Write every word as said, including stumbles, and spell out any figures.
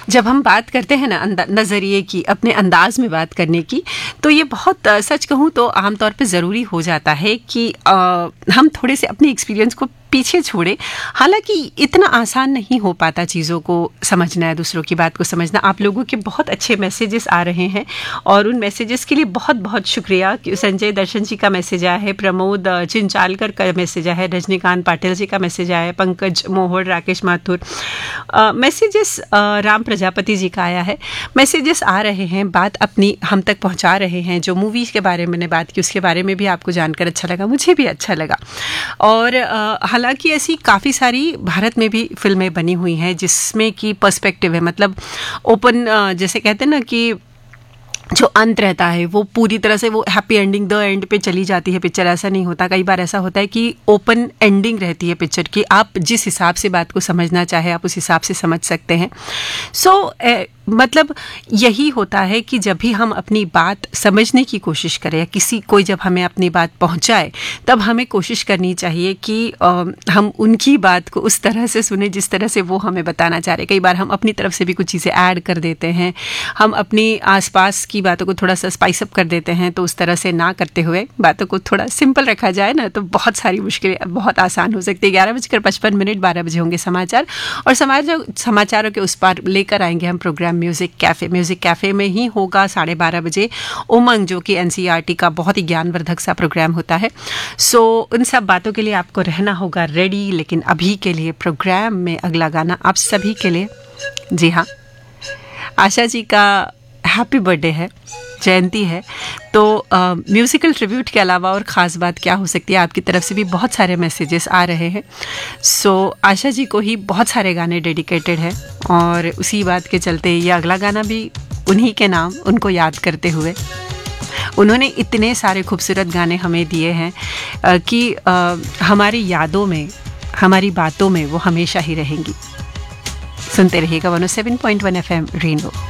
जब हम बात करते हैं ना नज़रिए की, अपने अंदाज में बात करने की, तो ये बहुत आ, सच कहूँ तो आमतौर पे ज़रूरी हो जाता है कि आ, हम थोड़े से अपने एक्सपीरियंस को पीछे छोड़े। हालांकि इतना आसान नहीं हो पाता चीज़ों को समझना है, दूसरों की बात को समझना। आप लोगों के बहुत अच्छे मैसेजेस आ रहे हैं और उन मैसेजेस के लिए बहुत बहुत शुक्रिया। संजय दर्शन जी का मैसेज आया है, प्रमोद चिंचालकर का मैसेज आया है, रजनीकांत पाटिल जी का मैसेज आया है, पंकज मोहर, राकेश माथुर। मैसेजेस राम प्रजापति जी का आया है। मैसेजेस आ रहे हैं, बात अपनी हम तक पहुंचा रहे हैं। जो मूवीज़ के बारे में मैंने बात की उसके बारे में भी आपको जानकर अच्छा लगा, मुझे भी अच्छा लगा। और हालांकि ऐसी काफ़ी सारी भारत में भी फिल्में बनी हुई हैं जिसमें कि पर्सपेक्टिव है, मतलब ओपन, जैसे कहते हैं ना कि जो अंत रहता है वो पूरी तरह से वो हैप्पी एंडिंग द एंड पे चली जाती है पिक्चर। ऐसा नहीं होता, कई बार ऐसा होता है कि ओपन एंडिंग रहती है पिक्चर की। आप जिस हिसाब से बात को समझना चाहे आप उस हिसाब से समझ सकते हैं। सो so, मतलब यही होता है कि जब भी हम अपनी बात समझने की कोशिश करें या किसी कोई जब हमें अपनी बात पहुंचाए, तब हमें कोशिश करनी चाहिए कि आ, हम उनकी बात को उस तरह से सुने जिस तरह से वो हमें बताना चाह रहे। कई बार हम अपनी तरफ से भी कुछ चीज़ें ऐड कर देते हैं, हम अपनी आसपास की बातों को थोड़ा सा स्पाइस अप कर देते हैं। तो उस तरह से ना करते हुए बातों को थोड़ा सिंपल रखा जाए ना, तो बहुत सारी मुश्किलें बहुत आसान हो सकती है। ग्यारह बजकर पचपन मिनट बारह बजे होंगे समाचार, और समाचार समाचारों के उस पार लेकर आएंगे हम programme music cafe. Music cafe में ही होगा साढ़े बारह बजे उमंग, जो कि एनसीईआरटी का बहुत ही ज्ञानवर्धक सा प्रोग्राम होता है। सो उन सब बातों के लिए आपको रहना होगा रेडी। लेकिन अभी के लिए प्रोग्राम में अगला गाना आप सभी के लिए, जी हाँ, आशा जी का हैप्पी बर्थडे है, जयंती है। तो म्यूज़िकल ट्रिब्यूट के अलावा और ख़ास बात क्या हो सकती है? आपकी तरफ से भी बहुत सारे मैसेजेस आ रहे हैं। सो so, आशा जी को ही बहुत सारे गाने डेडिकेटेड है, और उसी बात के चलते ये अगला गाना भी उन्हीं के नाम, उनको याद करते हुए। उन्होंने इतने सारे खूबसूरत गाने हमें दिए हैं कि आ, हमारी यादों में, हमारी बातों में वो हमेशा ही रहेंगी। सुनते रहिएगा one O seven point one F M rainbow.